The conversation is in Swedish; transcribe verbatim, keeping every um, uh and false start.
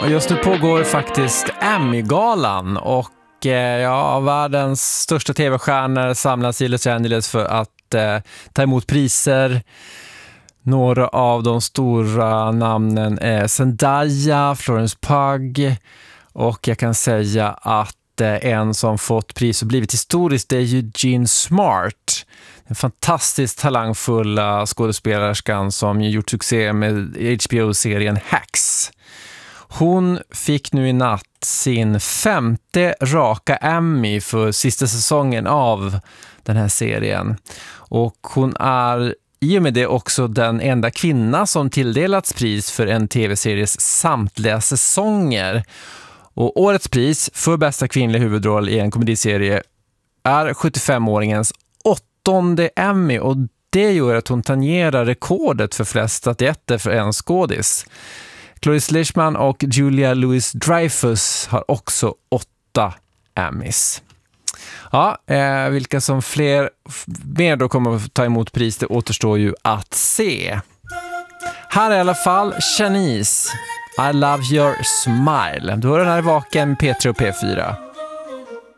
Och just nu pågår faktiskt Emmy-galan och eh, ja, världens största tv-stjärnor samlas i Los Angeles för att eh, ta emot priser. Några av de stora namnen är Zendaya, Florence Pugh, och jag kan säga att eh, en som fått pris och blivit historiskt är Eugene Smart. Den fantastiskt talangfulla skådespelerskan som gjort succé med H B O-serien Hacks. Hon fick nu i natt sin femte raka Emmy för sista säsongen av den här serien. Och hon är i och med det också den enda kvinna som tilldelats pris för en tv-series samtliga säsonger. Och årets pris för bästa kvinnliga huvudroll i en komediserie är sjuttiofemåringens åttonde Emmy, och det gör att hon tangerar rekordet för flest statyetter för en skådis. Cloris Leachman och Julia Louis-Dreyfus har också åtta Emmys. Ja, eh, vilka som fler mer då kommer att ta emot pris, det återstår ju att se. Här är i alla fall Shanice, I Love Your Smile. Du hör den här i Vaken, P tre och P fyra.